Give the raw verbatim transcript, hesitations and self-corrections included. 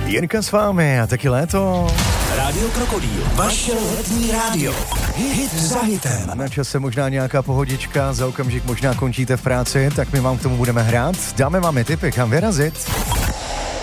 Jirka s vámi a taky léto. Rádio Krokodýl, vaše letní rádio. Hit za hitem. Na čase možná nějaká pohodička, za okamžik možná končíte v práci, tak my vám k tomu budeme hrát. Dáme vám i tipy, kam vyrazit.